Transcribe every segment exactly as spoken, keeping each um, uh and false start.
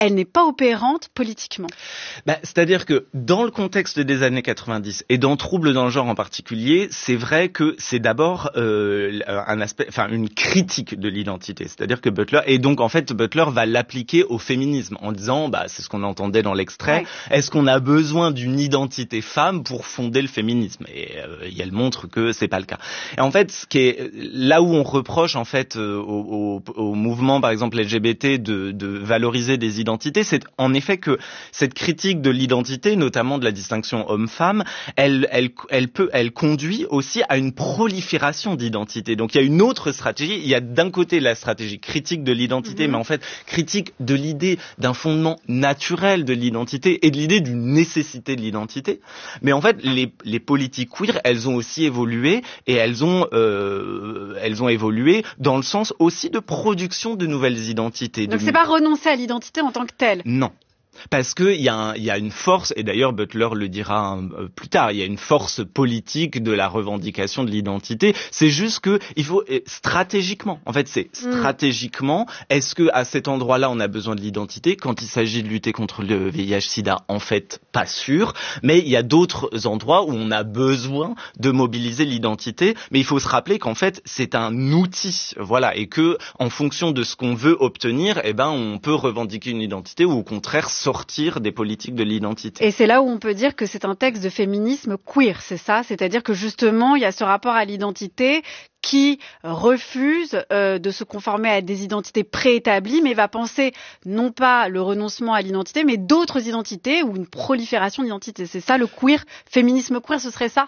elle n'est pas opérante politiquement. Bah, c'est-à-dire que dans le contexte des années quatre-vingt-dix et dans Troubles dans le genre en particulier, c'est vrai que c'est d'abord euh, un aspect, enfin une critique de l'identité. C'est-à-dire que Butler, et donc en fait Butler va l'appliquer au féminisme en disant, bah c'est ce qu'on entendait dans l'extrait, ouais. Est-ce qu'on a besoin d'une identité femme pour fonder le féminisme? Et euh, elle montre que c'est pas le cas. Et en fait, ce qui est là où on reproche en fait euh, au, au, au mouvement par exemple L G B T de, de valoriser des identités, c'est en effet que cette critique de l'identité, notamment de la distinction homme-femme, elle, elle, elle peut, elle conduit aussi à une prolifération d'identités. Donc il y a une autre stratégie. Il y a d'un côté la stratégie critique de l'identité, mmh. mais en fait critique de l'idée d'un fondement naturel de l'identité et de l'idée d'une nécessité de l'identité. Mais en fait, les, les politiques queer, elles ont aussi évolué et elles ont, euh, elles ont évolué dans le sens aussi de production de nouvelles identités. Donc de... c'est pas renoncer à l'identité en tant que telle. Non. Parce que il y a un, il y a une force, et d'ailleurs Butler le dira euh, plus tard, il y a une force politique de la revendication de l'identité. C'est juste que il faut stratégiquement, en fait, c'est stratégiquement. Mm. Est-ce que à cet endroit-là on a besoin de l'identité quand il s'agit de lutter contre le V I H/SIDA? En fait, pas sûr. Mais il y a d'autres endroits où on a besoin de mobiliser l'identité. Mais il faut se rappeler qu'en fait c'est un outil, voilà, et que en fonction de ce qu'on veut obtenir, eh ben on peut revendiquer une identité ou au contraire sortir des politiques de l'identité. Et c'est là où on peut dire que c'est un texte de féminisme queer, c'est ça? C'est-à-dire que justement, il y a ce rapport à l'identité qui refuse euh, de se conformer à des identités préétablies, mais va penser non pas le renoncement à l'identité, mais d'autres identités ou une prolifération d'identités. C'est ça le queer? Féminisme queer, ce serait ça?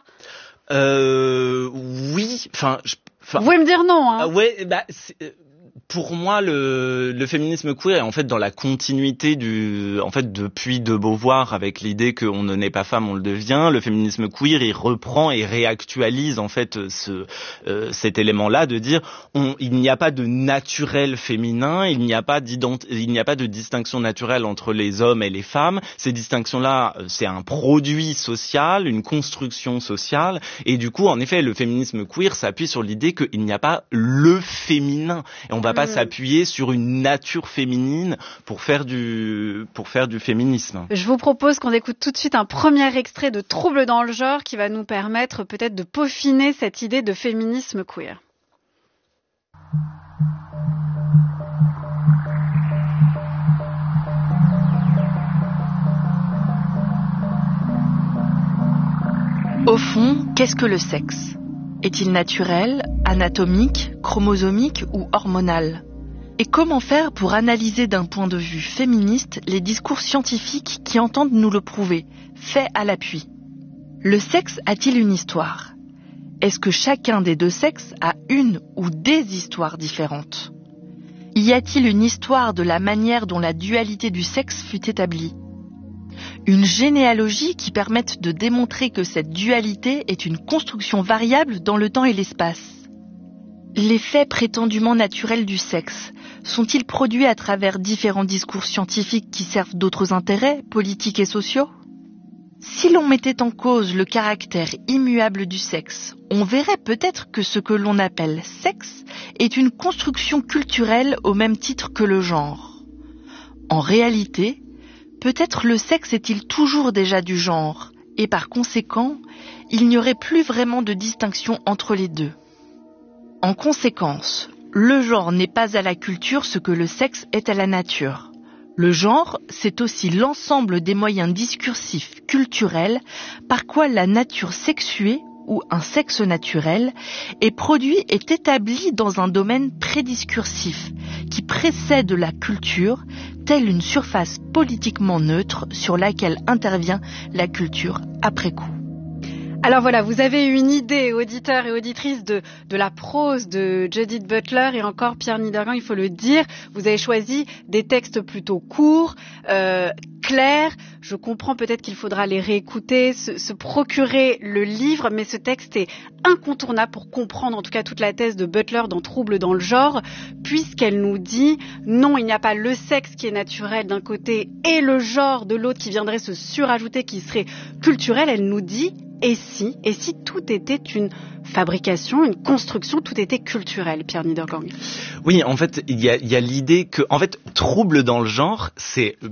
Euh, oui, enfin... Vous pouvez me dire non, hein? Euh, ouais, bah... C'est... Pour moi, le, le féminisme queer est en fait dans la continuité du, en fait, depuis de Beauvoir avec l'idée qu'on ne naît pas femme, on le devient. Le féminisme queer, il reprend et réactualise en fait ce, euh, cet élément-là de dire, on, il n'y a pas de naturel féminin, il n'y a pas d'identi- il n'y a pas de distinction naturelle entre les hommes et les femmes. Ces distinctions-là, c'est un produit social, une construction sociale, et du coup, en effet, le féminisme queer s'appuie sur l'idée qu'il n'y a pas le féminin. Et on va pas s'appuyer sur une nature féminine pour faire du pour faire du féminisme. Je vous propose qu'on écoute tout de suite un premier extrait de Troubles dans le genre qui va nous permettre peut-être de peaufiner cette idée de féminisme queer. Au fond, qu'est-ce que le sexe ? Est-il naturel, anatomique, chromosomique ou hormonal ? Et comment faire pour analyser d'un point de vue féministe les discours scientifiques qui entendent nous le prouver, faits à l'appui ? Le sexe a-t-il une histoire ? Est-ce que chacun des deux sexes a une ou des histoires différentes ? Y a-t-il une histoire de la manière dont la dualité du sexe fut établie ? Une généalogie qui permette de démontrer que cette dualité est une construction variable dans le temps et l'espace. Les faits prétendument naturels du sexe sont-ils produits à travers différents discours scientifiques qui servent d'autres intérêts, politiques et sociaux ? Si l'on mettait en cause le caractère immuable du sexe, on verrait peut-être que ce que l'on appelle sexe est une construction culturelle au même titre que le genre. En réalité, peut-être le sexe est-il toujours déjà du genre, et par conséquent, il n'y aurait plus vraiment de distinction entre les deux. En conséquence, le genre n'est pas à la culture ce que le sexe est à la nature. Le genre, c'est aussi l'ensemble des moyens discursifs culturels par quoi la nature sexuée, ou un sexe naturel, est produit et établi dans un domaine prédiscursif qui précède la culture, telle une surface politiquement neutre sur laquelle intervient la culture après coup. Alors voilà, vous avez une idée, auditeurs et auditrices, de, de la prose de Judith Butler et encore Pierre Niedergang, il faut le dire. Vous avez choisi des textes plutôt courts, euh, clairs. Je comprends peut-être qu'il faudra les réécouter, se, se procurer le livre, mais ce texte est incontournable pour comprendre en tout cas toute la thèse de Butler dans Troubles dans le genre, puisqu'elle nous dit non, il n'y a pas le sexe qui est naturel d'un côté et le genre de l'autre qui viendrait se surajouter, qui serait culturel. Elle nous dit Et si, et si tout était une fabrication, une construction, tout était culturel, Pierre Niedergang? Oui, en fait, il y a, il y a l'idée que, en fait, trouble dans le genre, c'est